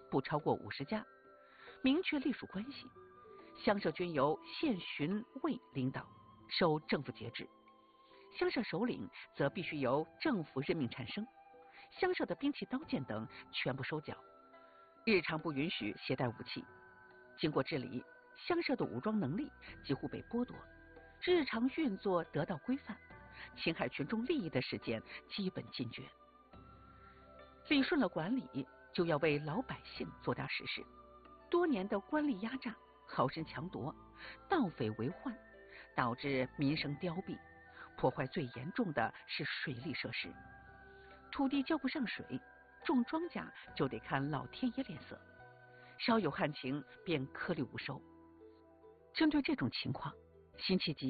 不超过50家，明确隶属关系。乡社均由县巡卫领导，受政府节制。乡社首领则必须由政府任命产生。乡社的兵器、刀剑等全部收缴，日常不允许携带武器。经过治理，乡社的武装能力几乎被剥夺，日常运作得到规范，侵害群众利益的事件基本禁绝。理顺了管理，就要为老百姓做点实事。多年的官吏压榨、豪绅强夺、盗匪为患，导致民生凋敝。破坏最严重的是水利设施，土地交不上水，种庄稼就得看老天爷脸色，稍有旱情便颗粒无收。针对这种情况，辛弃疾